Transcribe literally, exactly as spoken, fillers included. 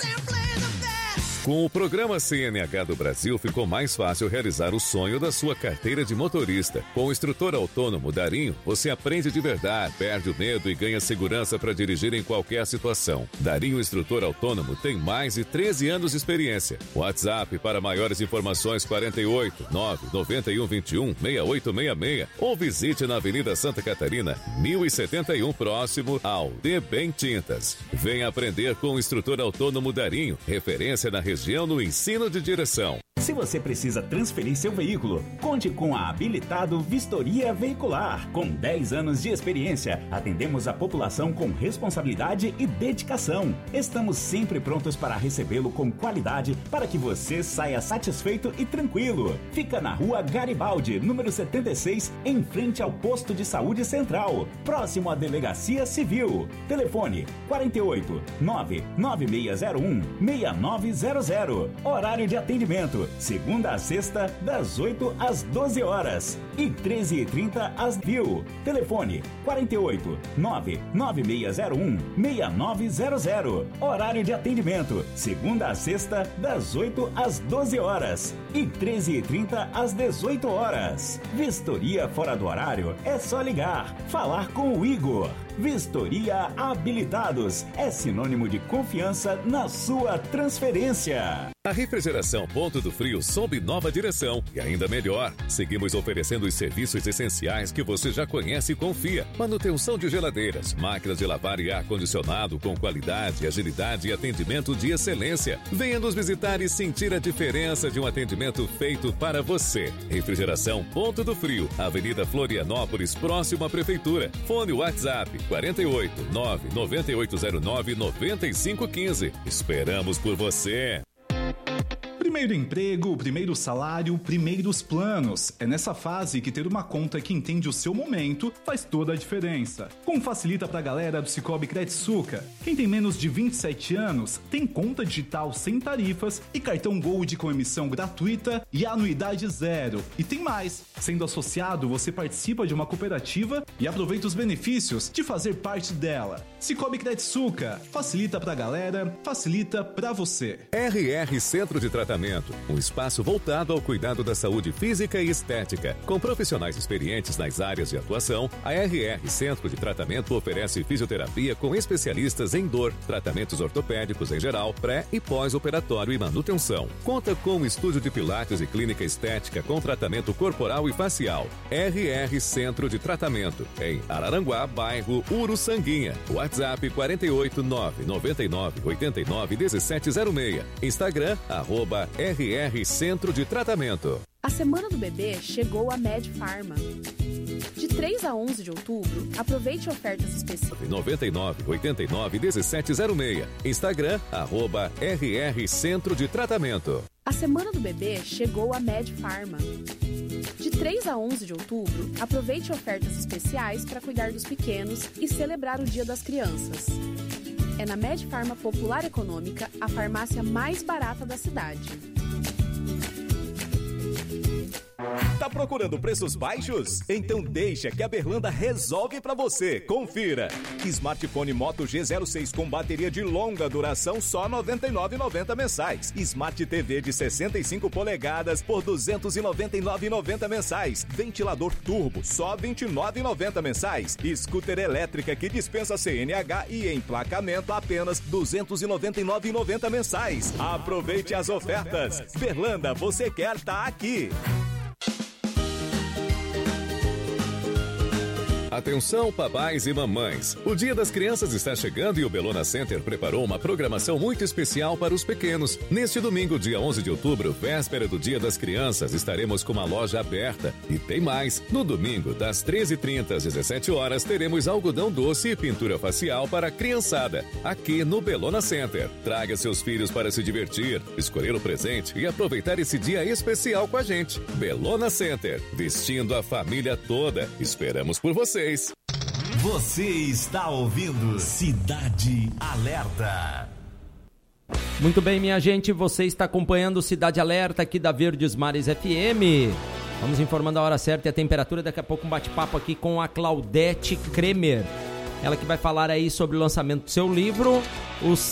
Com o programa C N H do Brasil, ficou mais fácil realizar o sonho da sua carteira de motorista. Com o instrutor autônomo Darinho, você aprende de verdade, perde o medo e ganha segurança para dirigir em qualquer situação. Darinho Instrutor Autônomo tem mais de treze anos de experiência. WhatsApp para maiores informações quarenta e oito, nove, noventa e um, vinte e um, sessenta e oito sessenta e seis ou visite na Avenida Santa Catarina, mil e setenta e um, próximo ao D Bem Tintas. Venha aprender com o instrutor autônomo Darinho, referência na região no ensino de direção. Se você precisa transferir seu veículo, conte com a Habilitado Vistoria Veicular. Com dez anos de experiência, atendemos a população com responsabilidade e dedicação. Estamos sempre prontos para recebê-lo com qualidade para que você saia satisfeito e tranquilo. Fica na Rua Garibaldi, número setenta e seis, em frente ao Posto de Saúde Central, próximo à Delegacia Civil. Telefone quarenta e oito, nove nove seis zero um, seis nove zero zero. Horário de atendimento segunda a sexta, das oito às doze horas e treze e trinta às viu. Telefone quarenta e oito, nove nove seis zero um, seis nove zero zero. Horário de atendimento segunda a sexta, das oito às doze horas e treze e trinta às dezoito horas. Vistoria fora do horário é só ligar, falar com o Igor. Vistoria Habilitados é sinônimo de confiança na sua transferência. A refrigeração Ponto do Frio sob nova direção e ainda melhor. Seguimos oferecendo os serviços essenciais que você já conhece e confia. Manutenção de geladeiras, máquinas de lavar e ar-condicionado com qualidade, agilidade e atendimento de excelência. Venha nos visitar e sentir a diferença de um atendimento feito para você. Refrigeração Ponto do Frio, Avenida Florianópolis, próximo à Prefeitura. Fone WhatsApp quarenta e oito, nove nove oito zero nove, nove cinco um cinco. Esperamos por você. Primeiro emprego, primeiro salário, primeiros planos. É nessa fase que ter uma conta que entende o seu momento faz toda a diferença. Como facilita pra galera do Cicobi Credsuca. Quem tem menos de vinte e sete anos tem conta digital sem tarifas e cartão Gold com emissão gratuita e anuidade zero. E tem mais. Sendo associado, você participa de uma cooperativa e aproveita os benefícios de fazer parte dela. Cicobi Credsuca. Facilita pra galera, facilita pra você. R R Centro de Tratamento, um espaço voltado ao cuidado da saúde física e estética. Com profissionais experientes nas áreas de atuação, a R R Centro de Tratamento oferece fisioterapia com especialistas em dor, tratamentos ortopédicos em geral, pré e pós-operatório e manutenção. Conta com um estúdio de pilates e clínica estética com tratamento corporal e facial. R R Centro de Tratamento, em Araranguá, bairro Uruçanguinha. WhatsApp quarenta e oito, nove nove nove, oito nove, um sete zero seis. Instagram, arroba R R Centro de Tratamento. A Semana do Bebê chegou a Med Pharma. De três a onze de outubro, aproveite ofertas específicas. nove nove, oito nove, um sete zero seis. Instagram, arroba R R Centro de Tratamento. A Semana do Bebê chegou a Med Pharma. De três a onze de outubro, aproveite ofertas especiais para cuidar dos pequenos e celebrar o Dia das Crianças. É na Med Pharma Popular Econômica, a farmácia mais barata da cidade. Tá procurando preços baixos? Então deixa que a Berlanda resolve pra você. Confira. Smartphone Moto G zero seis com bateria de longa duração só noventa e nove reais e noventa centavos mensais. Smart T V de sessenta e cinco polegadas por duzentos e noventa e nove reais e noventa centavos mensais. Ventilador turbo só vinte e nove reais e noventa centavos mensais. Scooter elétrica que dispensa C N H e emplacamento apenas duzentos e noventa e nove reais e noventa centavos mensais. Aproveite as ofertas. Berlanda, você quer tá aqui. Atenção, papais e mamães! O Dia das Crianças está chegando e o Bellona Center preparou uma programação muito especial para os pequenos. Neste domingo, dia onze de outubro, véspera do Dia das Crianças, estaremos com uma loja aberta. E tem mais! No domingo, das treze e trinta às dezessete horas, teremos algodão doce e pintura facial para a criançada, aqui no Bellona Center. Traga seus filhos para se divertir, escolher o presente e aproveitar esse dia especial com a gente. Bellona Center, vestindo a família toda. Esperamos por você! Você está ouvindo Cidade Alerta. Muito bem, minha gente, você está acompanhando Cidade Alerta aqui da Verdes Mares F M. Vamos informando a hora certa e a temperatura. Daqui a pouco um bate-papo aqui com a Claudete Kremer. Ela que vai falar aí sobre o lançamento do seu livro, Os